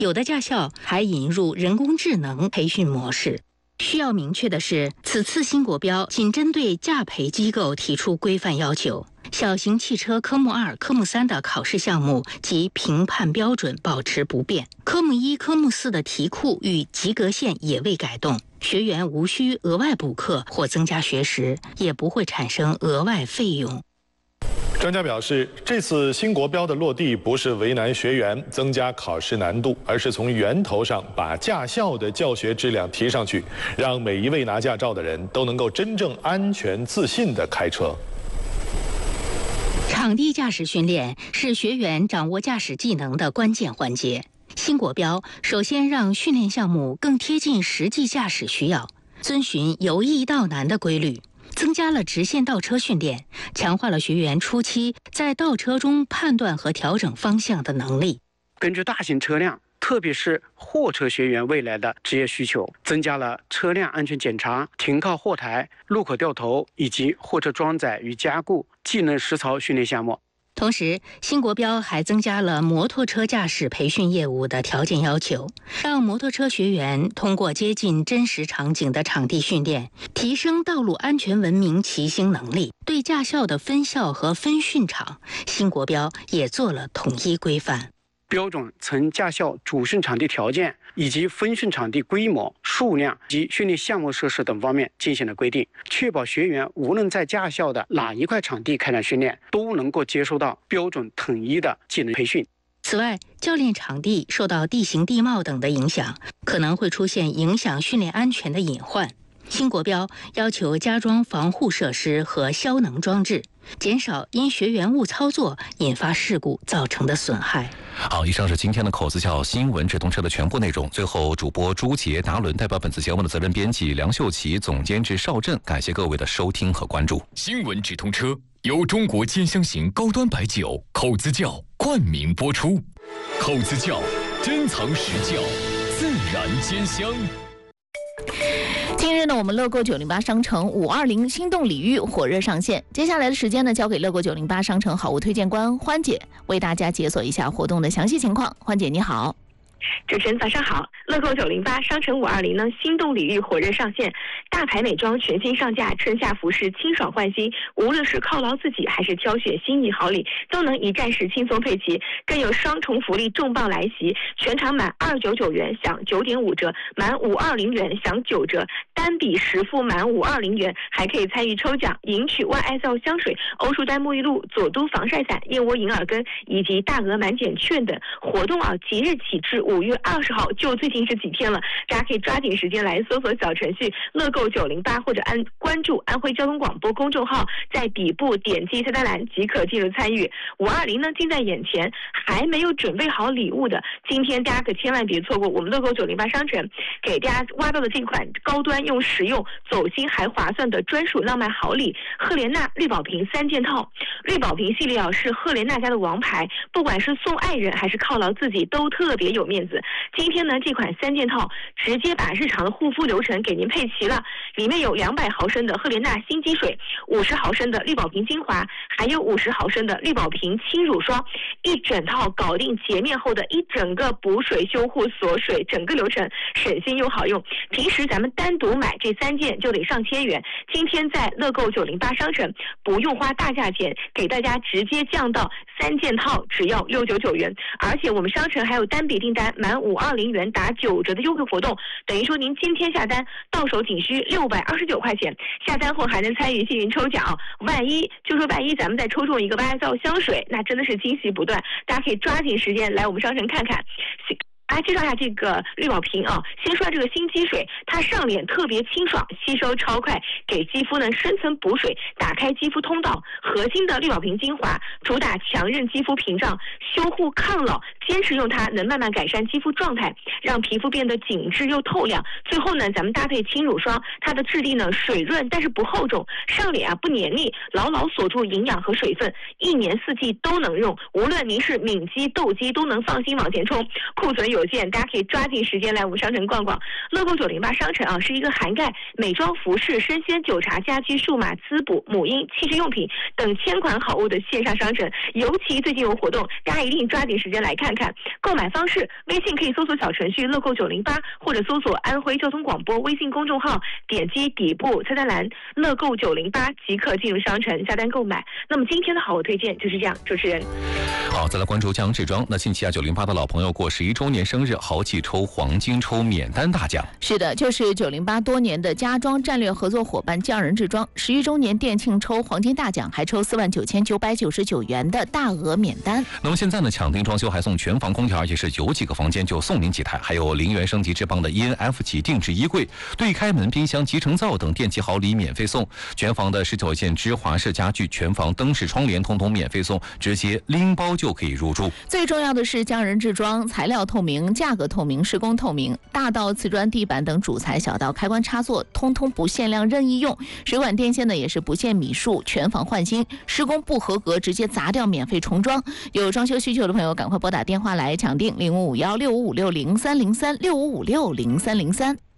有的驾校还引入人工智能培训模式。需要明确的是，此次新国标仅针对驾培机构提出规范要求，小型汽车科目2、科目3的考试项目及评判标准保持不变，科目1、科目4的题库与及格线也未改动，学员无需额外补课或增加学时，也不会产生额外费用。 专家表示，这次新国标的落地不是为难学员、增加考试难度，而是从源头上把驾校的教学质量提上去，让每一位拿驾照的人都能够真正安全自信地开车。 场地驾驶训练是学员掌握驾驶技能的关键环节。新国标首先让训练项目更贴近实际驾驶需要，遵循由易到难的规律，增加了直线倒车训练，强化了学员初期在倒车中判断和调整方向的能力。 根据大型车辆，特别是货车学员未来的职业需求，增加了车辆安全检查、停靠货台、路口掉头以及货车装载与加固技能实操训练项目。 同时，新国标还增加了摩托车驾驶培训业务的条件要求，让摩托车学员通过接近真实场景的场地训练，提升道路安全文明骑行能力。对驾校的分校和分训场，新国标也做了统一规范。 标准从驾校主训场地条件以及分训场地规模、数量及训练项目设施等方面进行了规定，确保学员无论在驾校的哪一块场地开展训练，都能够接受到标准统一的技能培训。 此外，教练场地受到地形地貌等的影响，可能会出现影响训练安全的隐患。新国标要求加装防护设施和消能装置，减少因学员误操作引发事故造成的损害。 好，以上是今天的口子窖新闻直通车的全部内容。最后，主播朱杰、达伦代表本次节目的责任编辑梁秀琪、总监制邵振，感谢各位的收听和关注。 新闻直通车由中国尖香型高端白酒口子窖冠名播出，口子窖珍藏实窖，自然兼香。 近日呢，我们乐购908商城520心动礼遇火热上线。接下来的时间呢，交给乐购908商城好物推荐官欢姐为大家解锁一下活动的详细情况。欢姐你好。 主持人早上好，乐购908商城520呢心动礼遇火热上线，大牌美妆全新上架，春夏服饰清爽换新，无论是犒劳自己还是挑选心仪好礼，都能一站式轻松配齐，更有双重福利重磅来袭，全场满299元享9.5折，满520元享9折，单笔实付满520元还可以参与抽奖，赢取YSL 香水、欧舒丹沐浴露、佐都防晒伞、燕窝银耳根以及大额满减券等活动啊，即日起至5月20号，就最近这几天了，大家可以抓紧时间来搜索小程序乐购908，或者关注安徽交通广播公众号，在底部点击菜单栏即可进入参与。520呢近在眼前，还没有准备好礼物的，今天大家可千万别错过我们乐购908商城给大家挖到的这款高端又实用、走心还划算的专属浪漫好礼——赫莲娜绿宝瓶3件套。绿宝瓶系列啊是赫莲娜家的王牌，不管是送爱人还是犒劳自己都特别有面子。今天呢，这款3件套直接把日常的护肤流程给您配齐了，里面有200毫升的赫莲娜新肌水，50毫升的绿宝瓶精华，还有50毫升的绿宝瓶轻乳霜，一整套搞定洁面后的一整个补水、修护、锁水，整个流程省心又好用。平时咱们单独买这3件就得上千元，今天在乐购908商城不用花大价钱，给大家直接降到3件套只要699元，而且我们商城还有单笔订单满520元打9折的优惠活动，等于说您今天下单到手仅需629块钱，下单后还能参与幸运抽奖，万一咱们再抽中一个YSL香水，那真的是惊喜不断，大家可以抓紧时间来我们商城看看。来介绍一下这个绿宝瓶啊，先说这个新肌水，它上脸特别清爽，吸收超快，给肌肤呢深层补水，打开肌肤通道。核心的绿宝瓶精华主打强韧肌肤屏障，修护抗老，坚持用它能慢慢改善肌肤状态，让皮肤变得紧致又透亮。最后呢，咱们搭配轻乳霜，它的质地呢水润但是不厚重，上脸啊不黏腻，牢牢锁住营养和水分，1年4季都能用。无论您是敏肌、痘肌，都能放心往前冲。库存有有限，大家可以抓紧时间来我们商城逛逛。乐购908商城啊，是一个涵盖美妆、服饰、生鲜、酒茶、家居、数码、滋补、母婴、汽车用品等千款好物的线上商城。尤其最近有活动，大家一定抓紧时间来看看。购买方式，微信可以搜索小程序乐购908，或者搜索安徽交通广播微信公众号，点击底部菜单栏乐购908即可进入商城下单购买。那么今天的好物推荐就是这样，主持人。 好，再来关注江阳制装。那近期908的老朋友过11周年生日，豪气抽黄金抽免单大奖。 是的，就是908多年的家装战略合作伙伴江阳制装11周年店庆抽黄金大奖，还抽49999元的大额免单。 那么现在呢，抢订装修还送全房空调，而且是有几个房间就送您几台，还有0元升级之邦的 ENF 级定制衣柜、对开门、冰箱、集成灶等电器好礼免费送，全房的19件芝华士家具、全房灯饰窗帘统统免费送，直接拎包就可以入住。 最重要的是江人制装材料透明、价格透明、施工透明，大到瓷砖地板等主材，小到开关插座，通通不限量任意用。水管电线呢也是不限米数，全房换新，施工不合格直接砸掉免费重装。有装修需求的朋友赶快拨打电话来抢订05516556030365560303。